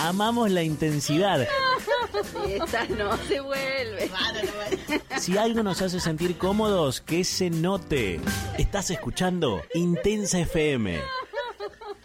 Amamos la intensidad. Esta no se vuelve. Si algo nos hace sentir cómodos, que se note. Estás escuchando Intensa FM.